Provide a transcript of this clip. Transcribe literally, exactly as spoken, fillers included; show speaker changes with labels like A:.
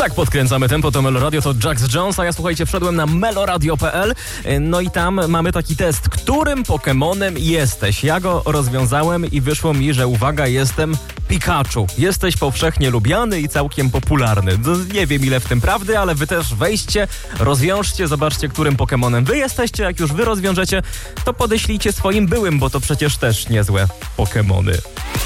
A: Tak, podkręcamy tempo, to Meloradio, to Jax Jones, a ja słuchajcie, wszedłem na meloradio kropka p l, no i tam mamy taki test, którym Pokemonem jesteś? Ja go rozwiązałem i wyszło mi, że uwaga, jestem Pikachu. Jesteś powszechnie lubiany i całkiem popularny. No, nie wiem ile w tym prawdy, ale wy też wejdźcie, rozwiążcie, zobaczcie, którym Pokemonem wy jesteście. Jak już wy rozwiążecie, to podeślijcie swoim byłym, bo to przecież też niezłe Pokemony.